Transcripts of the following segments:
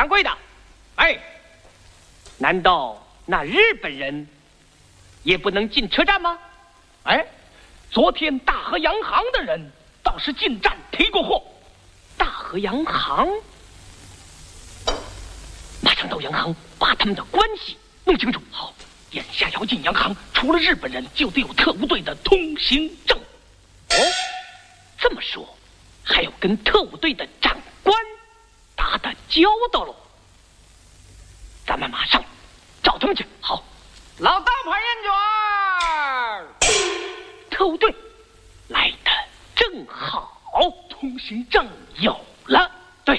掌柜的，哎，难道那日本人也不能进车站吗？ 哎，昨天大和洋行的人倒是进站提过货。 大和洋行， 马上到洋行把他们的关系弄清楚。好，眼下要进洋行，除了日本人，就得有特务队的通行证。 哦，这么说，还要跟特务队的长官打交道喽。咱们马上找他们去。好， 老大盘烟卷， 特务队来的正好， 通行证有了。 对，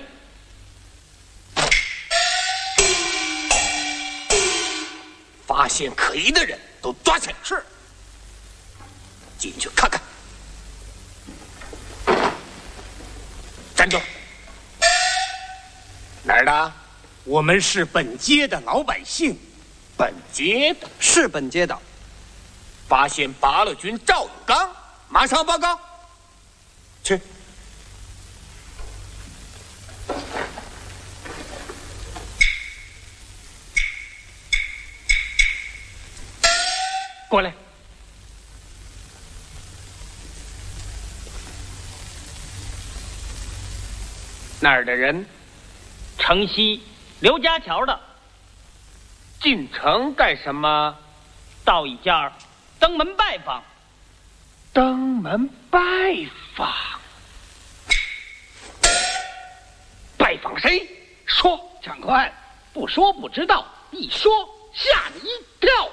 发现可疑的人都抓起来。 是， 进去看看。站住！哪儿的？ 我们是本街的老百姓。 本街的， 是本街的。 发现八路军赵永刚，马上报告。去。 过来。 哪儿的人？城西刘家桥的。 进城干什么？ 到一家登门拜访。 登门拜访。拜访谁？说，长官。不说不知道，一说吓你一跳。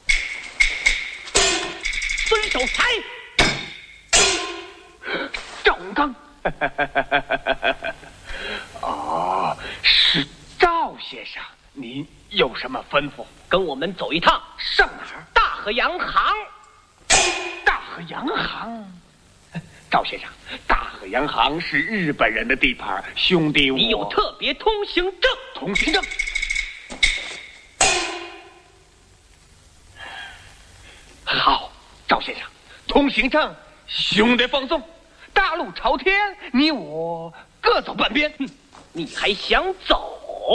遵守财。赵永刚。哦，是赵先生，您有什么吩咐？ 跟我们走一趟。 上哪儿？ 大和洋行。 大和洋行。赵先生，大和洋行是日本人的地盘，兄弟我。 你有特别通行证。 通行证。好，赵先生，通行证，兄弟放松。大路朝天，你我各走半边。 你还想走？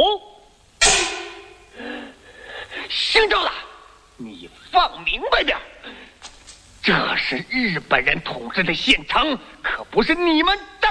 姓赵的，你放明白点，这是日本人统治的县城，可不是你们